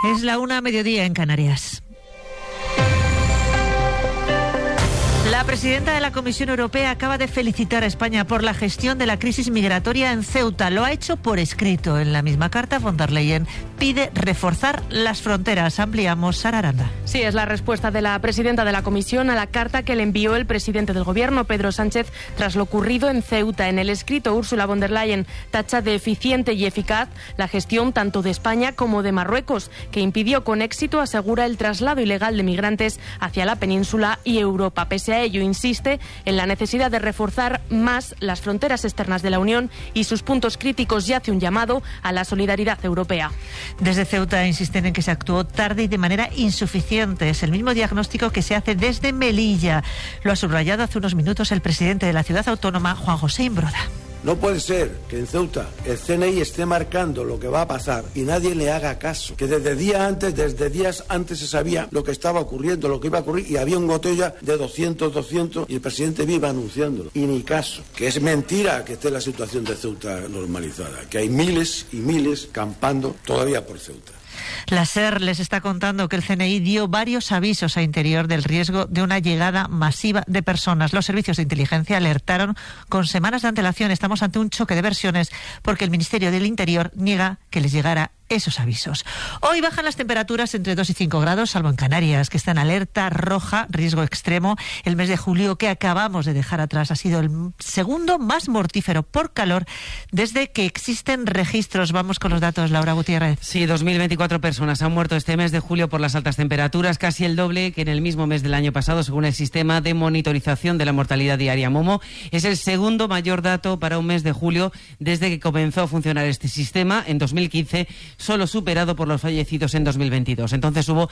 Es la 1:00 en Canarias. La presidenta de la Comisión Europea acaba de felicitar a España por la gestión de la crisis migratoria en Ceuta. Lo ha hecho por escrito. En la misma carta, von der Leyen pide reforzar las fronteras. Ampliamos, Sara Aranda. Sí, es la respuesta de la presidenta de la Comisión a la carta que le envió el presidente del Gobierno, Pedro Sánchez, tras lo ocurrido en Ceuta. En el escrito, Ursula von der Leyen tacha de eficiente y eficaz la gestión tanto de España como de Marruecos, que impidió con éxito, asegura, el traslado ilegal de migrantes hacia la península y Europa. Pese a ello, insiste en la necesidad de reforzar más las fronteras externas de la Unión y sus puntos críticos, y hace un llamado a la solidaridad europea. Desde Ceuta insisten en que se actuó tarde y de manera insuficiente. Es el mismo diagnóstico que se hace desde Melilla. Lo ha subrayado hace unos minutos el presidente de la ciudad autónoma, Juan José Imbroda. No puede ser que en Ceuta el CNI esté marcando lo que va a pasar y nadie le haga caso. Que desde días antes se sabía lo que estaba ocurriendo, lo que iba a ocurrir, y había un botella de 200 y el presidente viva anunciándolo. Y ni caso. Que es mentira que esté la situación de Ceuta normalizada. Que hay miles y miles campando todavía por Ceuta. La SER les está contando que el CNI dio varios avisos a Interior del riesgo de una llegada masiva de personas. Los servicios de inteligencia alertaron con semanas de antelación. Estamos ante un choque de versiones porque el Ministerio del Interior niega que les llegara esos avisos. Hoy bajan las temperaturas entre 2 y 5 grados, salvo en Canarias, que está en alerta roja, riesgo extremo. El mes de julio que acabamos de dejar atrás ha sido el segundo más mortífero por calor desde que existen registros. Vamos con los datos, Laura Gutiérrez. Sí, 2.024 personas han muerto este mes de julio por las altas temperaturas, casi el doble que en el mismo mes del año pasado, según el sistema de monitorización de la mortalidad diaria MOMO. Es el segundo mayor dato para un mes de julio desde que comenzó a funcionar este sistema en 2015, solo superado por los fallecidos en 2022. Entonces hubo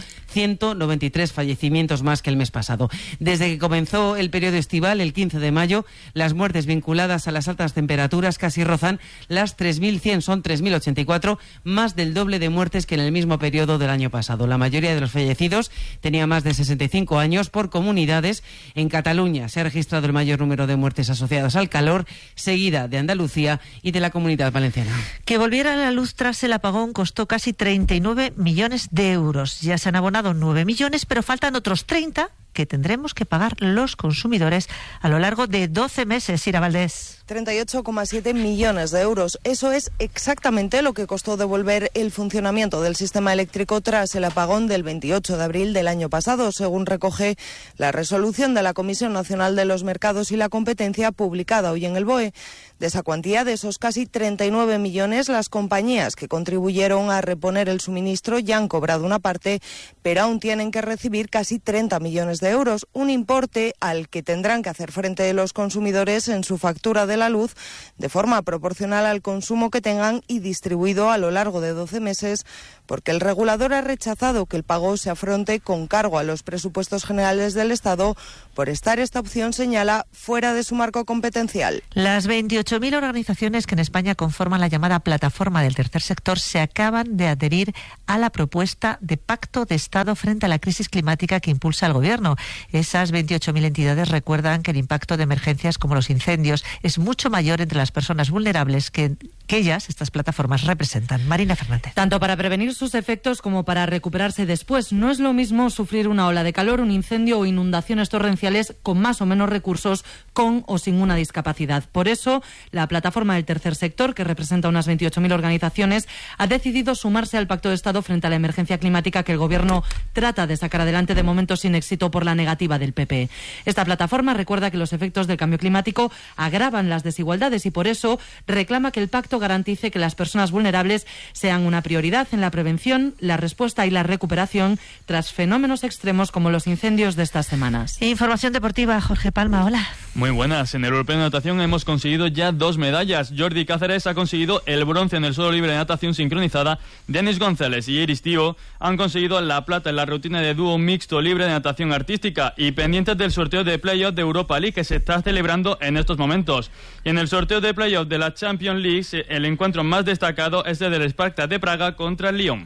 193 fallecimientos más que el mes pasado. Desde que comenzó el periodo estival, el 15 de mayo, las muertes vinculadas a las altas temperaturas casi rozan las 3.100, son 3.084, más del doble de muertes que en el mismo periodo del año pasado. La mayoría de los fallecidos tenía más de 65 años. Por comunidades, en Cataluña se ha registrado el mayor número de muertes asociadas al calor, seguida de Andalucía y de la Comunidad Valenciana. Que volviera a la luz tras el apagón costó casi 39 millones de euros. Ya se han abonado 9 millones, pero faltan otros 30 que tendremos que pagar los consumidores a lo largo de 12 meses. Ira Valdés. 38,7 millones de euros. Eso es exactamente lo que costó devolver el funcionamiento del sistema eléctrico tras el apagón del 28 de abril del año pasado, según recoge la resolución de la Comisión Nacional de los Mercados y la Competencia publicada hoy en el BOE. De esa cuantía, de esos casi 39 millones, las compañías que contribuyeron a reponer el suministro ya han cobrado una parte, pero aún tienen que recibir casi 30 millones de euros, un importe al que tendrán que hacer frente los consumidores en su factura de la luz de forma proporcional al consumo que tengan y distribuido a lo largo de 12 meses, porque el regulador ha rechazado que el pago se afronte con cargo a los presupuestos generales del Estado por estar esta opción, señala, fuera de su marco competencial. Las 28.000 organizaciones que en España conforman la llamada plataforma del tercer sector se acaban de adherir a la propuesta de pacto de Estado frente a la crisis climática que impulsa el Gobierno. Esas 28.000 entidades recuerdan que el impacto de emergencias como los incendios es mucho mayor entre las personas vulnerables que ellas, estas plataformas, representan. Marina Fernández. Tanto para prevenir sus efectos como para recuperarse después. No es lo mismo sufrir una ola de calor, un incendio o inundaciones torrenciales con más o menos recursos, con o sin una discapacidad. Por eso, la plataforma del tercer sector, que representa unas 28.000 organizaciones, ha decidido sumarse al Pacto de Estado frente a la emergencia climática que el Gobierno trata de sacar adelante, de momento sin éxito por la negativa del PP. Esta plataforma recuerda que los efectos del cambio climático agravan las desigualdades y por eso reclama que el pacto garantice que las personas vulnerables sean una prioridad en la prevención, la respuesta y la recuperación tras fenómenos extremos como los incendios de estas semanas. Información deportiva, Jorge Palma, hola. Muy buenas. En el Europeo de Natación hemos conseguido ya 2 medallas. Jordi Cáceres ha conseguido el bronce en el suelo libre de natación sincronizada. Denis González y Iris Tío han conseguido la plata en la rutina de dúo mixto libre de natación artística y pendientes del sorteo de playoff de Europa League que se está celebrando en estos momentos. Y en el sorteo de playoff de la Champions League, el encuentro más destacado es el del Spartak de Praga contra el Lyon.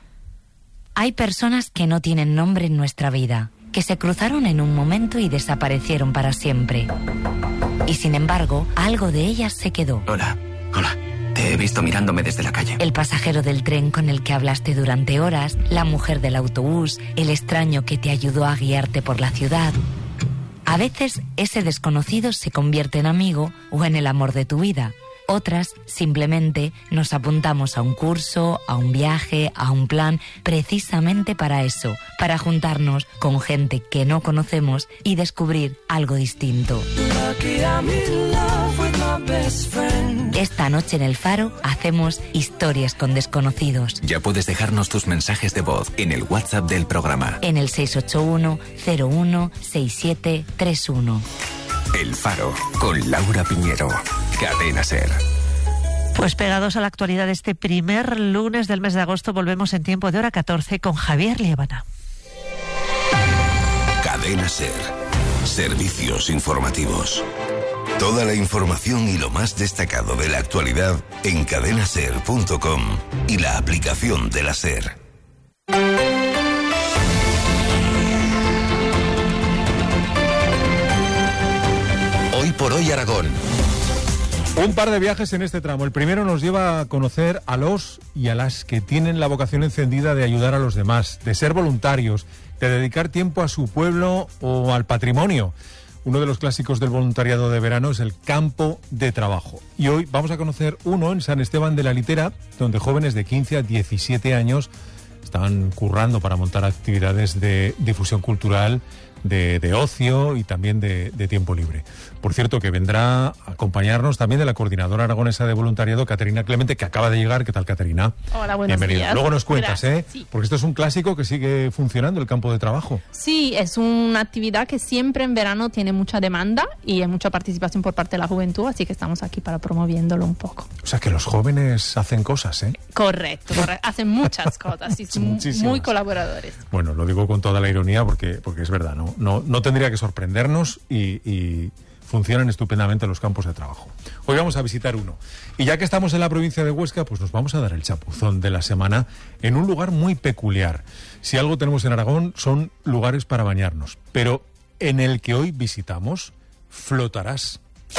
Hay personas que no tienen nombre en nuestra vida, que se cruzaron en un momento y desaparecieron para siempre. Y sin embargo, algo de ellas se quedó. Hola, Te he visto mirándome desde la calle. El pasajero del tren con el que hablaste durante horas, la mujer del autobús, el extraño que te ayudó a guiarte por la ciudad. A veces ese desconocido se convierte en amigo o en el amor de tu vida. Otras, simplemente, nos apuntamos a un curso, a un viaje, a un plan, precisamente para eso, para juntarnos con gente que no conocemos y descubrir algo distinto. Esta noche en El Faro hacemos historias con desconocidos. Ya puedes dejarnos tus mensajes de voz en el WhatsApp del programa. En el 681 01 6731. El Faro, con Laura Piñero. Cadena SER. Pues pegados a la actualidad de este primer lunes del mes de agosto, volvemos en tiempo de hora 14 con Javier Liébana. Cadena SER. Servicios informativos. Toda la información y lo más destacado de la actualidad en cadenaser.com y la aplicación de la SER. Hoy por hoy Aragón. Un par de viajes en este tramo. El primero nos lleva a conocer a los y a las que tienen la vocación encendida de ayudar a los demás, de ser voluntarios, de dedicar tiempo a su pueblo o al patrimonio. Uno de los clásicos del voluntariado de verano es el campo de trabajo. Y hoy vamos a conocer uno en San Esteban de la Litera, donde jóvenes de 15 a 17 años están currando para montar actividades de difusión cultural, de ocio y también de tiempo libre. Por cierto, que vendrá a acompañarnos también de la coordinadora aragonesa de voluntariado, Caterina Clemente, que acaba de llegar. ¿Qué tal, Caterina? Hola, buenos Bienvenida. días. Luego nos cuentas, Gracias. Sí. Porque esto es un clásico que sigue funcionando, el campo de trabajo. Sí, es una actividad que siempre en verano tiene mucha demanda y hay mucha participación por parte de la juventud, así que estamos aquí para promoviéndolo un poco. O sea, que los jóvenes hacen cosas, ¿eh? Correcto. Hacen muchas cosas y son muy colaboradores. Bueno, lo digo con toda la ironía porque es verdad, no tendría que sorprendernos y funcionan estupendamente los campos de trabajo. Hoy vamos a visitar uno. Y ya que estamos en la provincia de Huesca, pues nos vamos a dar el chapuzón de la semana en un lugar muy peculiar. Si algo tenemos en Aragón son lugares para bañarnos, pero en el que hoy visitamos flotarás.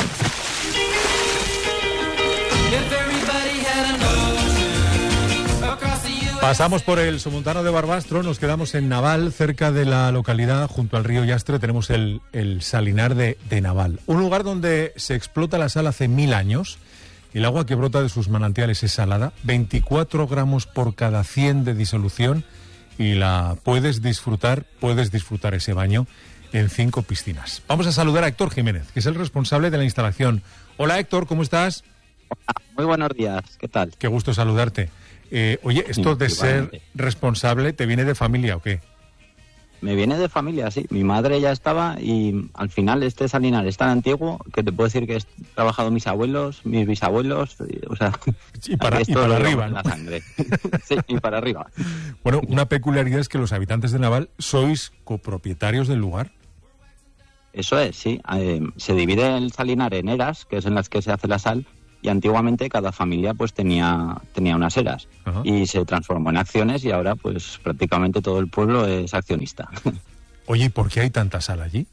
Pasamos por el Somontano de Barbastro, nos quedamos en Naval, cerca de la localidad, junto al río Yastre, tenemos el Salinar de Naval. Un lugar donde se explota la sal hace 1000 años. El agua que brota de sus manantiales es salada, 24 gramos por cada 100 de disolución, y puedes disfrutar ese baño en 5 piscinas. Vamos a saludar a Héctor Jiménez, que es el responsable de la instalación. Hola Héctor, ¿cómo estás? Muy buenos días, ¿qué tal? Qué gusto saludarte. Oye, esto de ser responsable, ¿te viene de familia o qué? Me viene de familia, sí. Mi madre ya estaba y al final este Salinar es tan antiguo que te puedo decir que he trabajado mis abuelos, mis bisabuelos, o sea... Y para arriba, ¿no? La sangre. Sí, y para arriba. Bueno, una peculiaridad es que los habitantes de Naval sois copropietarios del lugar. Eso es, sí. Se divide el Salinar en eras, que es en las que se hace la sal, y antiguamente cada familia pues tenía unas eras. Ajá. Y se transformó en acciones y ahora pues prácticamente todo el pueblo es accionista. Oye, ¿y por qué hay tanta sal allí?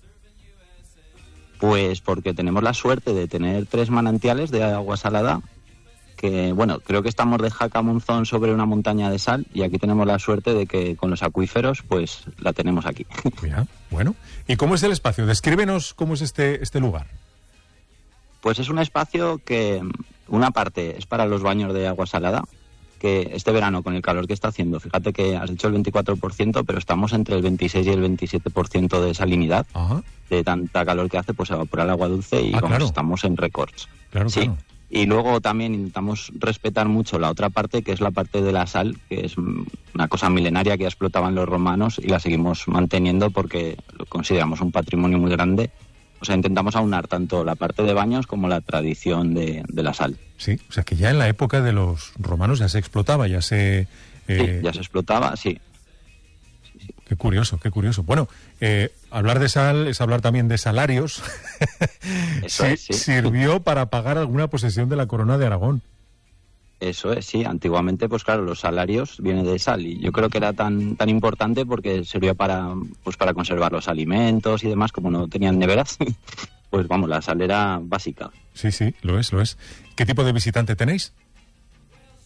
Pues porque tenemos la suerte de tener 3 manantiales de agua salada que, bueno, creo que estamos de Jacamonzón sobre una montaña de sal y aquí tenemos la suerte de que con los acuíferos pues la tenemos aquí. Mira, bueno. ¿Y cómo es el espacio? Descríbenos cómo es este lugar. Pues es un espacio que una parte es para los baños de agua salada, que este verano con el calor que está haciendo, fíjate que has dicho el 24%, pero estamos entre el 26 y el 27% de salinidad. Ajá. De tanta calor que hace, pues se evapora el agua dulce y claro. Estamos en récords. Claro, sí. Claro. Y luego también intentamos respetar mucho la otra parte, que es la parte de la sal, que es una cosa milenaria que ya explotaban los romanos y la seguimos manteniendo porque lo consideramos un patrimonio muy grande. O sea, intentamos aunar tanto la parte de baños como la tradición de la sal. Sí, o sea que ya en la época de los romanos ya se explotaba, Sí, ya se explotaba, sí. Qué curioso, qué curioso. Bueno, hablar de sal es hablar también de salarios. Eso es, sí. Sirvió para pagar alguna posesión de la corona de Aragón. Eso es, sí. Antiguamente, pues claro, los salarios vienen de sal y yo creo que era tan importante porque servía para conservar los alimentos y demás, como no tenían neveras, pues vamos, la sal era básica. Sí, lo es. ¿Qué tipo de visitante tenéis?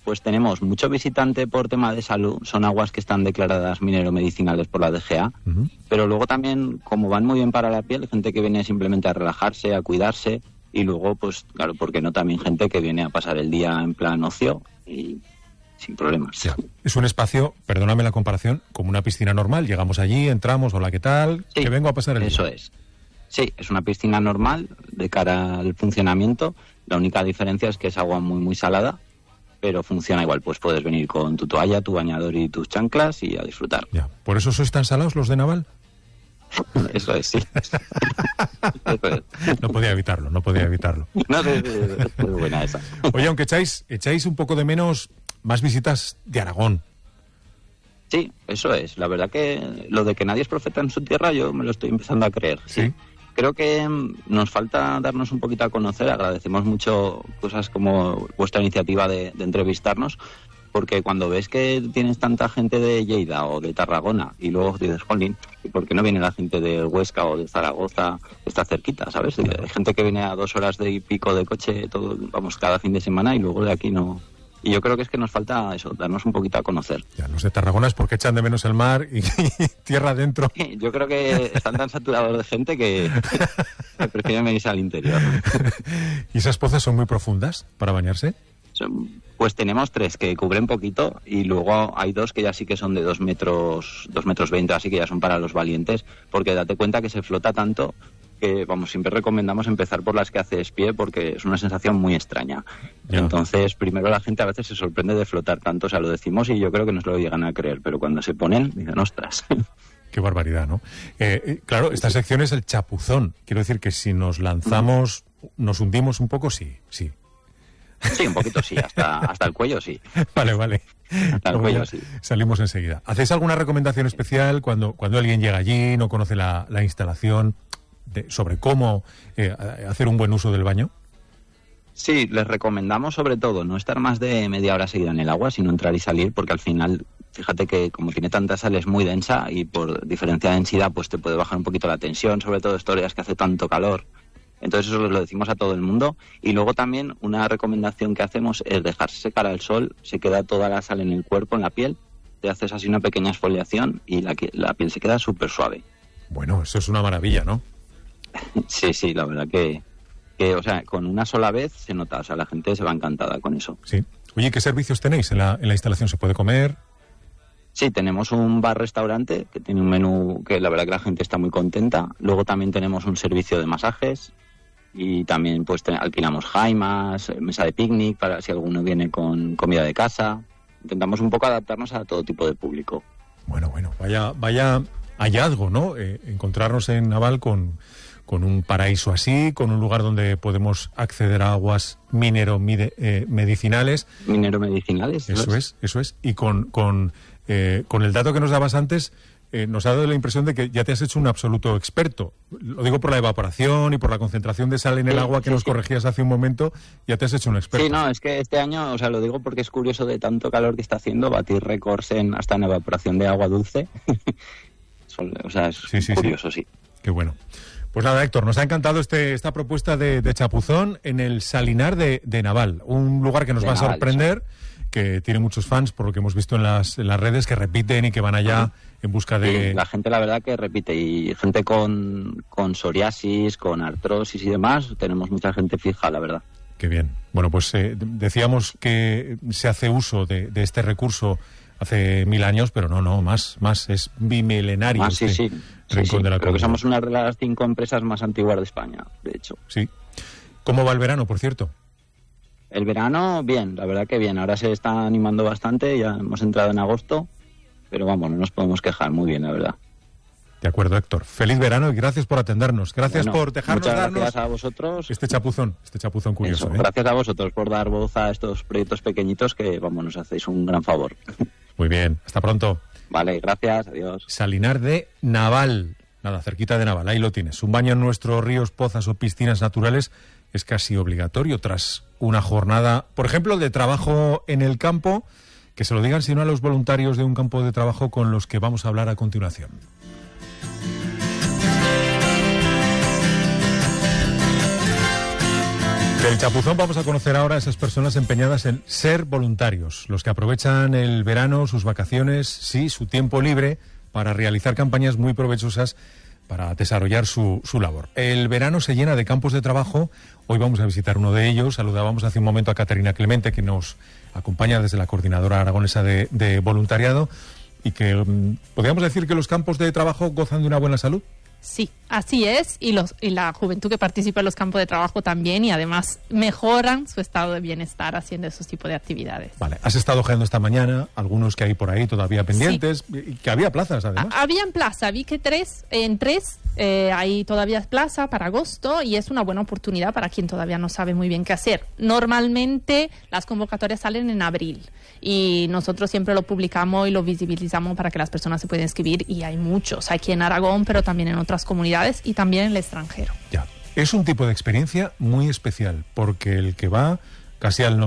pues tenemos mucho visitante por tema de salud, son aguas que están declaradas mineromedicinales por la DGA, pero luego también, como van muy bien para la piel, gente que viene simplemente a relajarse, a cuidarse, y luego, pues claro, ¿por qué no también gente que viene a pasar el día en plan ocio y sin problemas? Ya. Es un espacio, perdóname la comparación, como una piscina normal, llegamos allí, entramos, hola, ¿qué tal? Sí, que vengo a pasar el día. Eso es. Sí, es una piscina normal de cara al funcionamiento, la única diferencia es que es agua muy, muy salada, pero funciona igual, pues puedes venir con tu toalla, tu bañador y tus chanclas y a disfrutar. Ya. ¿Por eso sois tan salados los de Naval? Eso es, sí. Eso es. No podía evitarlo. No, sí, es buena esa. Oye, aunque echáis un poco de menos más visitas de Aragón. Sí, eso es. La verdad que lo de que nadie es profeta en su tierra, yo me lo estoy empezando a creer. Sí. Creo que nos falta darnos un poquito a conocer. Agradecemos mucho cosas como vuestra iniciativa de entrevistarnos, porque cuando ves que tienes tanta gente de Lleida o de Tarragona y luego dices, jolín, ¿por qué no viene la gente de Huesca o de Zaragoza? Está cerquita, ¿sabes? Hay gente que viene a 2 horas y pico de coche cada fin de semana y luego de aquí no. Y yo creo que es que nos falta eso, darnos un poquito a conocer. Ya, los de Tarragona es porque echan de menos el mar y tierra adentro. Yo creo que están tan saturados de gente que prefieren irse al interior. ¿Y esas pozas son muy profundas para bañarse? Pues tenemos 3 que cubren poquito y luego hay 2 que ya sí que son de 2 metros 20, así que ya son para los valientes, porque date cuenta que se flota tanto que, vamos, siempre recomendamos empezar por las que haces pie porque es una sensación muy extraña. Ya. Entonces, primero la gente a veces se sorprende de flotar tanto, o sea, lo decimos y yo creo que nos lo llegan a creer, pero cuando se ponen, dicen, ostras. Qué barbaridad, ¿no? Claro, esta sección es el chapuzón. Quiero decir que si nos lanzamos, nos hundimos un poco, sí. Sí, un poquito sí, hasta el cuello sí. Vale. Hasta el cuello sí. Salimos enseguida. ¿Hacéis alguna recomendación especial cuando alguien llega allí, no conoce la instalación, sobre cómo hacer un buen uso del baño? Sí, les recomendamos sobre todo no estar más de media hora seguida en el agua, sino entrar y salir, porque al final, fíjate que como tiene tanta sal es muy densa y por diferencia de densidad pues te puede bajar un poquito la tensión, sobre todo estos días que hace tanto calor. Entonces eso lo decimos a todo el mundo. Y luego también una recomendación que hacemos es dejarse secar al sol, se queda toda la sal en el cuerpo, en la piel, te haces así una pequeña exfoliación y la piel se queda súper suave. Bueno, eso es una maravilla, ¿no? Sí, la verdad que, o sea, con una sola vez se nota, o sea, la gente se va encantada con eso. Sí. Oye, ¿qué servicios tenéis en la instalación? ¿Se puede comer? Sí, tenemos un bar-restaurante que tiene un menú que la verdad que la gente está muy contenta. Luego también tenemos un servicio de masajes y también pues alquilamos jaimas, mesa de picnic para si alguno viene con comida de casa. Intentamos un poco adaptarnos a todo tipo de público. Bueno, vaya hallazgo, ¿no? Encontrarnos en Naval con un paraíso así, con un lugar donde podemos acceder a aguas mineromedicinales. Mineromedicinales. Eso es. Y con el dato que nos dabas antes, nos ha dado la impresión de que ya te has hecho un absoluto experto. Lo digo por la evaporación y por la concentración de sal en el agua que nos corregías hace un momento, ya te has hecho un experto. Sí, no, es que este año, o sea, lo digo porque es curioso de tanto calor que está haciendo, batir récords hasta en evaporación de agua dulce. O sea, es curioso, sí. Qué bueno. Pues nada, Héctor, nos ha encantado esta propuesta de chapuzón en el Salinar de Naval, un lugar que nos va a sorprender, que tiene muchos fans, por lo que hemos visto en las redes, que repiten y que van allá en busca de... Sí, la gente la verdad que repite, y gente con psoriasis, con artrosis y demás, tenemos mucha gente fija, la verdad. Qué bien. Bueno, pues decíamos que se hace uso de este recurso hace 1000 años, pero no, más, es bimilenario. Sí. Rincón de la Creo que somos una de las 5 empresas más antiguas de España, de hecho. Sí. ¿Cómo va el verano, por cierto? El verano, bien, la verdad que bien. Ahora se está animando bastante, ya hemos entrado en agosto, pero vamos, no nos podemos quejar, muy bien, la verdad. De acuerdo, Héctor. Feliz verano y gracias por atendernos. Gracias por dejarnos darnos gracias a vosotros. Este chapuzón curioso. Gracias a vosotros por dar voz a estos proyectos pequeñitos que, vamos, nos hacéis un gran favor. Muy bien, hasta pronto. Vale, gracias, adiós. Salinar de Naval, nada, cerquita de Naval, ahí lo tienes. Un baño en nuestros ríos, pozas o piscinas naturales es casi obligatorio tras una jornada, por ejemplo, de trabajo en el campo, que se lo digan sino a los voluntarios de un campo de trabajo con los que vamos a hablar a continuación. Del chapuzón vamos a conocer ahora a esas personas empeñadas en ser voluntarios, los que aprovechan el verano, sus vacaciones, sí, su tiempo libre, para realizar campañas muy provechosas para desarrollar su labor. El verano se llena de campos de trabajo. Hoy vamos a visitar uno de ellos. Saludábamos hace un momento a Caterina Clemente, que nos acompaña desde la Coordinadora Aragonesa de Voluntariado, y que podríamos decir que los campos de trabajo gozan de una buena salud. Sí, así es, y la juventud que participa en los campos de trabajo también, y además mejoran su estado de bienestar haciendo esos tipos de actividades. Vale, has estado ojeando esta mañana algunos que hay por ahí todavía pendientes, sí. Y que había plazas además. Había en plaza, vi que en tres hay todavía plaza para agosto, y es una buena oportunidad para quien todavía no sabe muy bien qué hacer. Normalmente las convocatorias salen en abril, y nosotros siempre lo publicamos y lo visibilizamos para que las personas se puedan inscribir, y hay muchos, aquí en Aragón, pero también en otras comunidades y también en el extranjero. Ya. Es un tipo de experiencia muy especial, porque el que va, casi al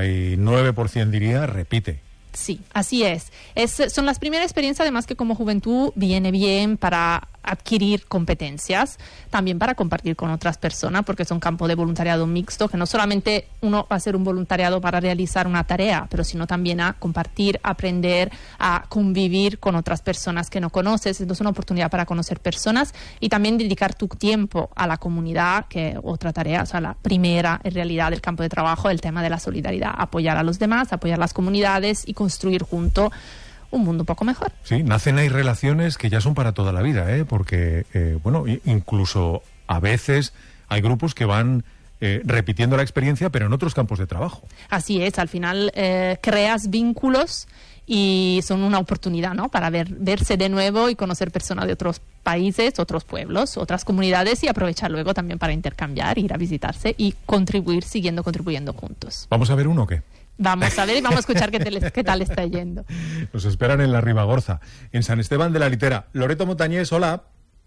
99% diría, repite. Sí, así es. Son las primeras experiencias, además, que como juventud viene bien para adquirir competencias, también para compartir con otras personas, porque es un campo de voluntariado mixto, que no solamente uno va a hacer un voluntariado para realizar una tarea, pero sino también a compartir, aprender, a convivir con otras personas que no conoces. Entonces es una oportunidad para conocer personas y también dedicar tu tiempo a la comunidad, que otra tarea, o sea, la primera en realidad del campo de trabajo, el tema de la solidaridad, apoyar a los demás, apoyar las comunidades y construir juntos un mundo un poco mejor. Sí, nacen ahí relaciones que ya son para toda la vida, porque, bueno, incluso a veces hay grupos que van repitiendo la experiencia, pero en otros campos de trabajo. Así es, al final creas vínculos y son una oportunidad, ¿no?, para verse de nuevo y conocer personas de otros países, otros pueblos, otras comunidades, y aprovechar luego también para intercambiar, ir a visitarse y siguiendo contribuyendo juntos. ¿Vamos a ver uno o qué? Vamos a ver y vamos a escuchar qué tal está yendo. Nos esperan en la Ribagorza, en San Esteban de la Litera. Loreto Montañés, hola.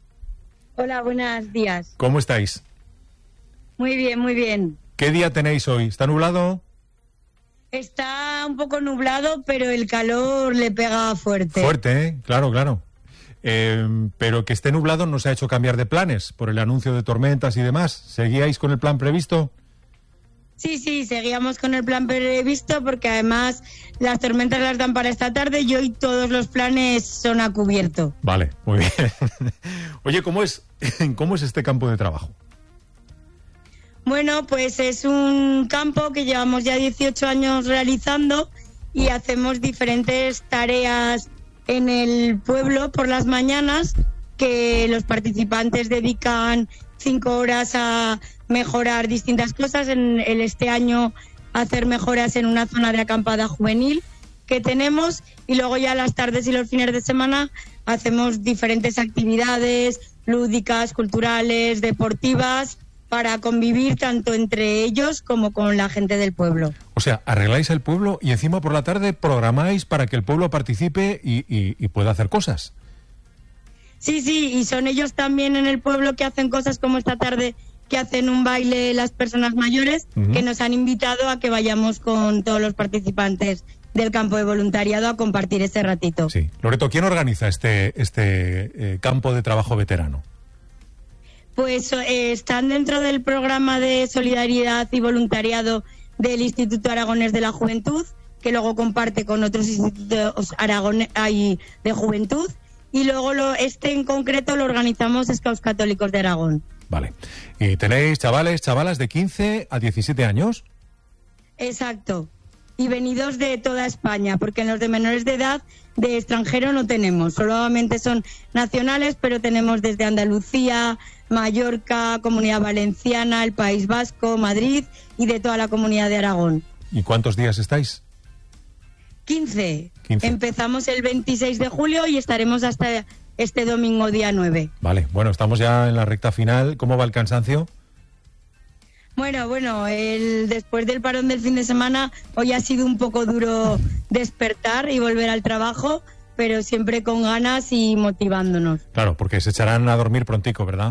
Hola, buenos días. ¿Cómo estáis? Muy bien, muy bien. ¿Qué día tenéis hoy? ¿Está nublado? Está un poco nublado, pero el calor le pega fuerte. Fuerte, ¿eh? Claro, claro. Pero que esté nublado no se ha hecho cambiar de planes por el anuncio de tormentas y demás. ¿Seguíais con el plan previsto? Sí, seguíamos con el plan previsto, porque además las tormentas las dan para esta tarde y hoy todos los planes son a cubierto. Vale, muy bien. Oye, ¿cómo es este campo de trabajo? Bueno, pues es un campo que llevamos ya 18 años realizando y hacemos diferentes tareas en el pueblo por las mañanas, que los participantes dedican 5 horas a mejorar distintas cosas. Este año hacer mejoras en una zona de acampada juvenil que tenemos, y luego ya las tardes y los fines de semana hacemos diferentes actividades lúdicas, culturales, deportivas, para convivir tanto entre ellos como con la gente del pueblo. O sea, arregláis el pueblo y encima por la tarde programáis para que el pueblo participe y pueda hacer cosas. Sí, y son ellos también en el pueblo que hacen cosas, como esta tarde que hacen un baile las personas mayores, que nos han invitado a que vayamos con todos los participantes del campo de voluntariado a compartir ese ratito. Sí. Loreto, ¿quién organiza este campo de trabajo veterano? Pues están dentro del programa de solidaridad y voluntariado del Instituto Aragonés de la Juventud, que luego comparte con otros institutos de juventud, y luego este en concreto lo organizamos Scouts Católicos de Aragón. Vale. ¿Y tenéis chavalas de 15 a 17 años? Exacto. Y venidos de toda España, porque en los de menores de edad de extranjero no tenemos. Solamente son nacionales, pero tenemos desde Andalucía, Mallorca, Comunidad Valenciana, el País Vasco, Madrid y de toda la Comunidad de Aragón. ¿Y cuántos días estáis? 15. Empezamos el 26 de julio y estaremos hasta este domingo día 9. Vale, bueno, estamos ya en la recta final. ¿Cómo va el cansancio? Bueno, después del parón del fin de semana, hoy ha sido un poco duro despertar y volver al trabajo, pero siempre con ganas y motivándonos. Claro, porque se echarán a dormir prontico, ¿verdad?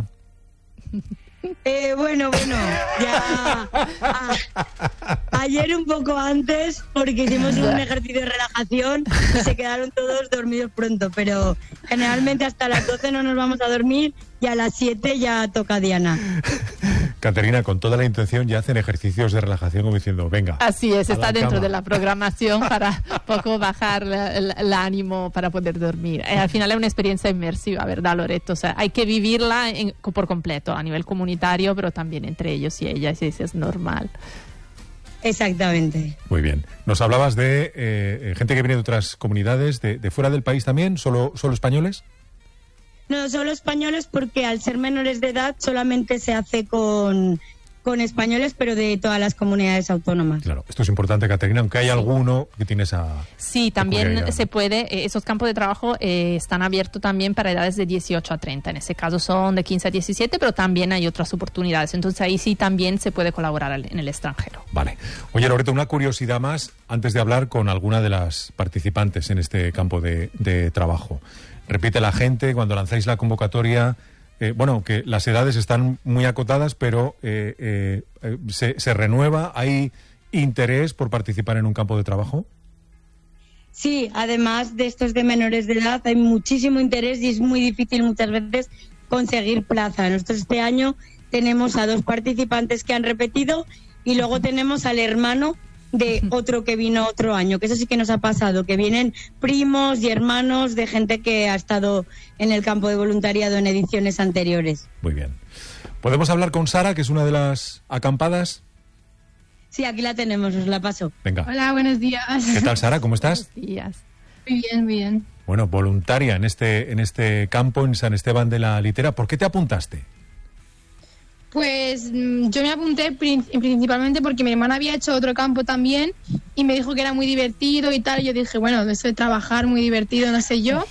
Bueno, ya ayer un poco antes, porque hicimos un ejercicio de relajación y se quedaron todos dormidos pronto, pero generalmente hasta las 12 no nos vamos a dormir y a las 7 ya toca Diana. Caterina, con toda la intención ya hacen ejercicios de relajación como diciendo, venga. Así es, está dentro cama. de la programación para poco bajar el ánimo para poder dormir. Al final es una experiencia inmersiva, ¿verdad, Loreto? O sea, hay que vivirla por completo, a nivel comunitario, pero también entre ellos y ellas, y eso es normal. Exactamente. Muy bien. Nos hablabas de gente que viene de otras comunidades, de fuera del país también, ¿solo españoles? No, solo españoles porque al ser menores de edad solamente se hace con españoles, pero de todas las comunidades autónomas. Claro, esto es importante, Caterina, aunque hay alguno que tiene esa... Sí, también se puede, esos campos de trabajo están abiertos también para edades de 18 a 30. En ese caso son de 15 a 17, pero también hay otras oportunidades. Entonces ahí sí también se puede colaborar en el extranjero. Vale. Oye, Loreto, una curiosidad más antes de hablar con alguna de las participantes en este campo de trabajo. Repite la gente cuando lanzáis la convocatoria... que las edades están muy acotadas, pero se renueva. ¿Hay interés por participar en un campo de trabajo? Sí, además de estos de menores de edad, hay muchísimo interés y es muy difícil muchas veces conseguir plaza. Nosotros este año tenemos a 2 participantes que han repetido y luego tenemos al hermano de otro que vino otro año, que eso sí que nos ha pasado, que vienen primos y hermanos de gente que ha estado en el campo de voluntariado en ediciones anteriores. Muy bien. ¿Podemos hablar con Sara, que es una de las acampadas? Sí, aquí la tenemos, os la paso. Venga. Hola, buenos días. ¿Qué tal, Sara? ¿Cómo estás? Buenos días. Muy bien, muy bien. Bueno, voluntaria en este campo en San Esteban de la Litera. ¿Por qué te apuntaste? Pues yo me apunté principalmente porque mi hermana había hecho otro campo también y me dijo que era muy divertido y tal. Yo dije, bueno, eso de trabajar muy divertido, no sé yo,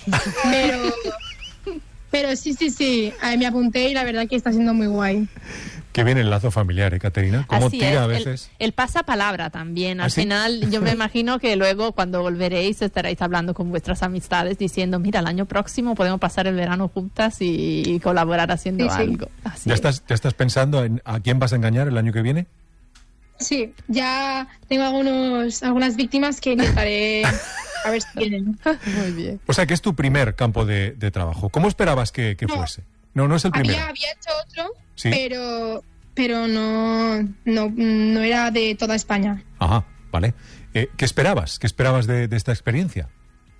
pero sí, me apunté y la verdad que está siendo muy guay. Qué bien el lazo familiar, Caterina. ¿Cómo Así tira es, a veces? El pasapalabra también. Al ¿Ah, sí? final, yo me imagino que luego, cuando volveréis, estaréis hablando con vuestras amistades, diciendo, mira, el año próximo podemos pasar el verano juntas y colaborar haciendo algo. Así ¿Ya es. estás pensando en a quién vas a engañar el año que viene? Sí, ya tengo algunas víctimas que intentaré a ver si vienen. Muy bien. O sea, que es tu primer campo de trabajo. ¿Cómo esperabas que fuese? No es el primero. Había hecho otro, Sí. pero no era de toda España. Ajá, vale. ¿Qué esperabas? ¿Qué esperabas de esta experiencia?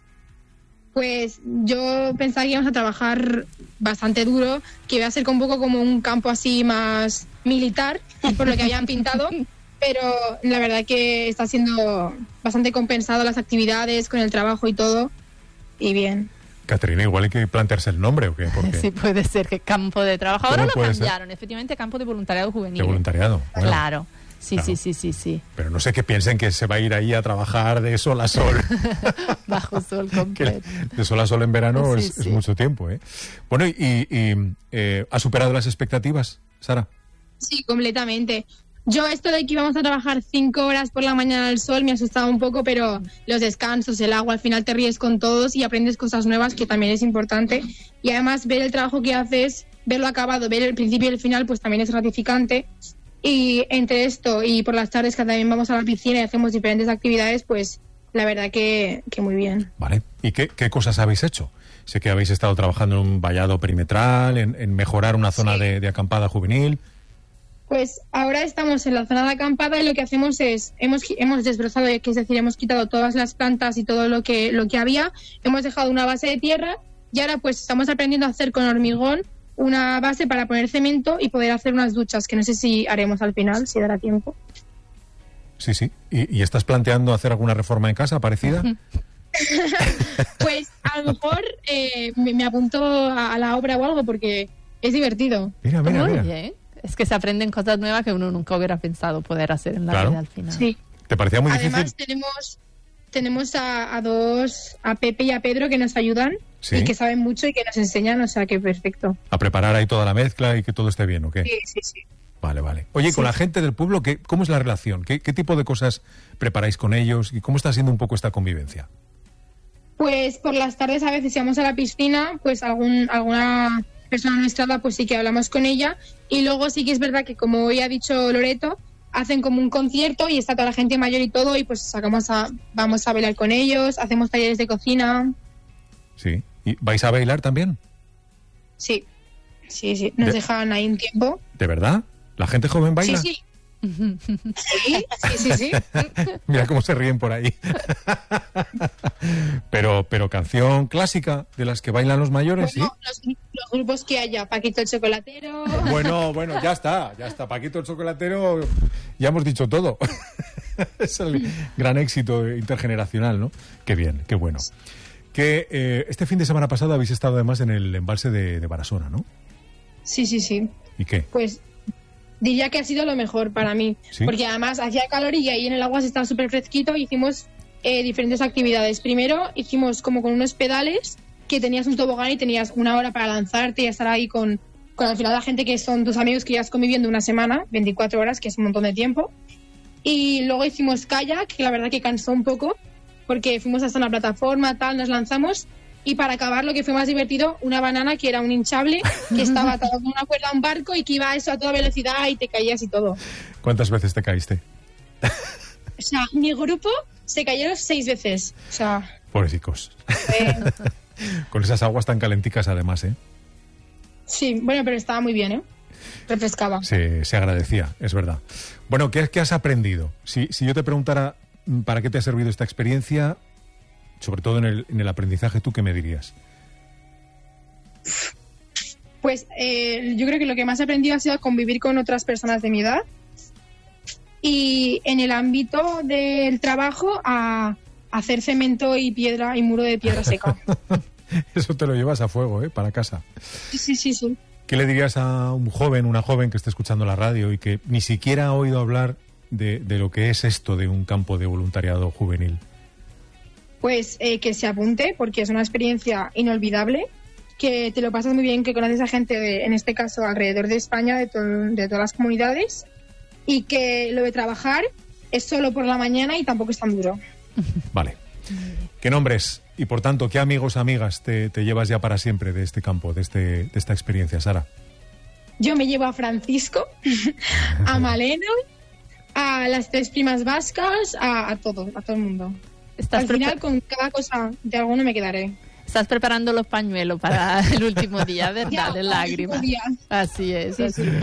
Pues yo pensaba que íbamos a trabajar bastante duro, que iba a ser un poco como un campo así más militar, por lo que habían pintado, pero la verdad que está siendo bastante compensado las actividades con el trabajo y todo, y bien. Caterina, igual hay que plantearse el nombre, ¿o qué? Porque Sí, puede ser que campo de trabajo. Ahora ¿Cómo lo puede ser? cambiaron, efectivamente, campo de voluntariado juvenil. de voluntariado. Bueno, Claro. Sí, Claro. sí. pero no sé qué piensen que se va a ir ahí a trabajar de sol a sol. Bajo sol Que completo. de sol a sol en verano Sí, es mucho tiempo, ¿eh? Bueno, ¿ha superado las expectativas, Sara? Sí, completamente. Yo esto de que íbamos a trabajar 5 horas por la mañana al sol me asustaba un poco, pero los descansos, el agua, al final te ríes con todos y aprendes cosas nuevas, que también es importante. Y además ver el trabajo que haces, verlo acabado, ver el principio y el final, pues también es gratificante. Y entre esto y por las tardes que también vamos a la piscina y hacemos diferentes actividades, pues la verdad que muy bien. Vale. ¿Y qué cosas habéis hecho? Sé que habéis estado trabajando en un vallado perimetral, en mejorar una zona de acampada juvenil. Pues ahora estamos en la zona de acampada y lo que hacemos es, hemos desbrozado, que es decir, hemos quitado todas las plantas y todo lo que había, hemos dejado una base de tierra y ahora pues estamos aprendiendo a hacer con hormigón una base para poner cemento y poder hacer unas duchas, que no sé si haremos al final, si dará tiempo. Sí. ¿Y estás planteando hacer alguna reforma en casa parecida? Pues a lo mejor me apunto a la obra o algo porque es divertido. Mira. Muy bien. Es que se aprenden cosas nuevas que uno nunca hubiera pensado poder hacer en la Claro. vida al final. Sí. ¿Te parecía muy Además difícil? tenemos a Pepe y a Pedro que nos ayudan Sí. y que saben mucho y que nos enseñan, o sea que perfecto. ¿A preparar ahí toda la mezcla y que todo esté bien o qué? Sí. Vale. Oye, con la gente del pueblo, ¿cómo es la relación? ¿Qué tipo de cosas preparáis con ellos? ¿Y cómo está siendo un poco esta convivencia? Pues por las tardes a veces si vamos a la piscina, pues alguna persona nuestra pues sí que hablamos con ella y luego sí que es verdad que como hoy ha dicho Loreto, hacen como un concierto y está toda la gente mayor y todo y pues vamos a bailar con ellos, hacemos talleres de cocina. Sí. ¿Y vais a bailar también? Sí, nos De- dejan ahí un tiempo. ¿De verdad? ¿La gente joven baila? Sí. Sí. Mira cómo se ríen por ahí. pero canción clásica de las que bailan los mayores, bueno, ¿sí? Los grupos que haya, Paquito el Chocolatero. Bueno, ya está. Paquito el Chocolatero, ya hemos dicho todo. Es el gran éxito intergeneracional, ¿no? Qué bien, qué bueno. Que este fin de semana pasado habéis estado además en el embalse de Barasona, ¿no? Sí. ¿Y qué? Pues diría que ha sido lo mejor para mí, ¿sí? Porque además hacía calor y ahí en el agua se estaba súper fresquito y hicimos diferentes actividades. Primero hicimos como con unos pedales que tenías un tobogán y tenías 1 hora para lanzarte y estar ahí con al final la gente que son tus amigos que llevas conviviendo una semana, 24 horas, que es un montón de tiempo. Y luego hicimos kayak, que la verdad que cansó un poco, porque fuimos hasta una plataforma, nos lanzamos. Y para acabar, lo que fue más divertido, una banana que era un hinchable, que estaba atado con una cuerda a un barco y que iba a eso a toda velocidad y te caías y todo. ¿Cuántas veces te caíste? O sea, mi grupo se cayeron 6 veces. O sea... Pobrecicos. Con esas aguas tan calenticas además, ¿eh? Sí, bueno, pero estaba muy bien, ¿eh? Refrescaba. Se agradecía, es verdad. Bueno, ¿qué has aprendido? Si yo te preguntara para qué te ha servido esta experiencia... Sobre todo en el aprendizaje, ¿tú qué me dirías? Pues yo creo que lo que más he aprendido ha sido a convivir con otras personas de mi edad y en el ámbito del trabajo a hacer cemento y piedra y muro de piedra seca. Eso te lo llevas a fuego, ¿eh? Para casa. Sí. ¿Qué le dirías a una joven que esté escuchando la radio y que ni siquiera ha oído hablar de lo que es esto de un campo de voluntariado juvenil? Pues que se apunte, porque es una experiencia inolvidable, que te lo pasas muy bien, que conoces a gente, en este caso, alrededor de España, de todas las comunidades, y que lo de trabajar es solo por la mañana y tampoco es tan duro. Vale. ¿Qué nombres y, por tanto, qué amigos, amigas te llevas ya para siempre de este campo, de esta experiencia, Sara? Yo me llevo a Francisco, a Maleno, a las 3 primas vascas, a todo el mundo. Al final, con cada cosa de alguno me quedaré. Estás preparando los pañuelos para el último día, ¿verdad? De lágrimas. Así es.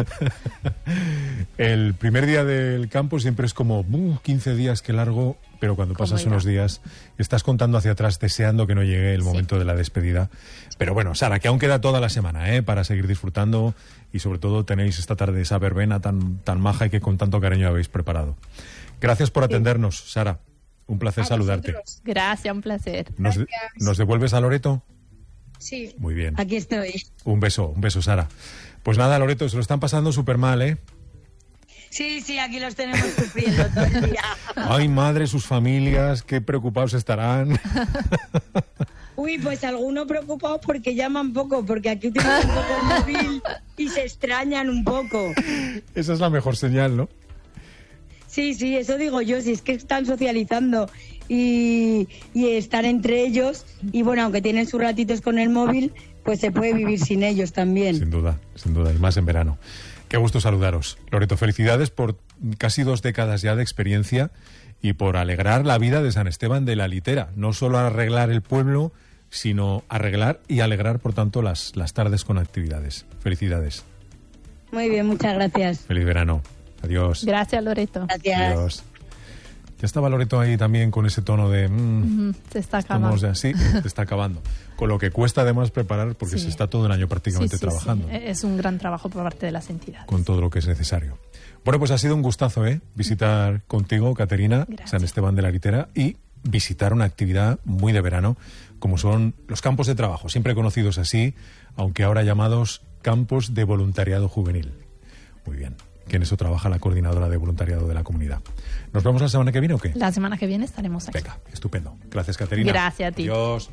El primer día del campo siempre es como 15 días, qué largo, pero cuando pasas unos días estás contando hacia atrás, deseando que no llegue el momento de la despedida. Pero bueno, Sara, que aún queda toda la semana para seguir disfrutando y sobre todo tenéis esta tarde esa verbena tan maja y que con tanto cariño habéis preparado. Gracias por atendernos, Sara. Un placer saludarte. Vosotros. Gracias, un placer. ¿Nos devuelves a Loreto? Sí. Muy bien. Aquí estoy. Un beso, Sara. Pues nada, Loreto, se lo están pasando súper mal, ¿eh? Sí, aquí los tenemos sufriendo todo el día. Ay, madre, sus familias, qué preocupados estarán. Uy, pues algunos preocupados porque llaman poco, porque aquí tienen un poco el móvil y se extrañan un poco. Esa es la mejor señal, ¿no? Sí, eso digo yo, si es que están socializando y están entre ellos y bueno, aunque tienen sus ratitos con el móvil, pues se puede vivir sin ellos también. Sin duda, y más en verano. Qué gusto saludaros. Loreto, felicidades por casi 2 décadas ya de experiencia y por alegrar la vida de San Esteban de la Litera. No solo arreglar el pueblo, sino arreglar y alegrar, por tanto, las tardes con actividades. Felicidades. Muy bien, muchas gracias. Feliz verano. Adiós. Gracias, Loreto. Gracias. Adiós. Ya estaba Loreto ahí también con ese tono de... se está acabando. Sí, se está acabando. Con lo que cuesta además preparar, porque se está todo el año prácticamente trabajando. Sí. Es un gran trabajo por parte de las entidades. Con todo lo que es necesario. Bueno, pues ha sido un gustazo, visitar contigo, Caterina, San Esteban de la Litera, y visitar una actividad muy de verano, como son los campos de trabajo, siempre conocidos así, aunque ahora llamados campos de voluntariado juvenil. Muy bien. Que en eso trabaja la coordinadora de voluntariado de la comunidad. ¿Nos vemos la semana que viene o qué? La semana que viene estaremos aquí. Venga, estupendo. Gracias, Caterina. Gracias a ti. Adiós.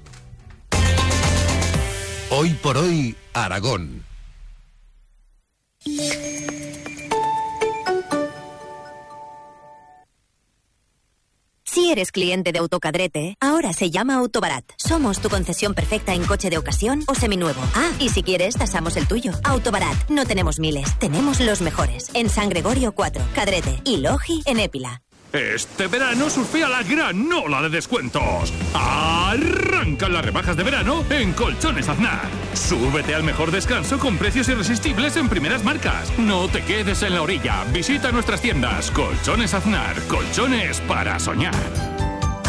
Hoy por hoy, Aragón. Si eres cliente de Autocadrete, ahora se llama Autobarat. Somos tu concesión perfecta en coche de ocasión o seminuevo. Ah, y si quieres, tasamos el tuyo. Autobarat, no tenemos miles, tenemos los mejores. En San Gregorio 4, Cadrete y Logi en Épila. Este verano surfea la gran ola de descuentos. Arrancan las rebajas de verano en Colchones Aznar. Súbete al mejor descanso con precios irresistibles en primeras marcas. No te quedes en la orilla. Visita nuestras tiendas. Colchones Aznar. Colchones para soñar.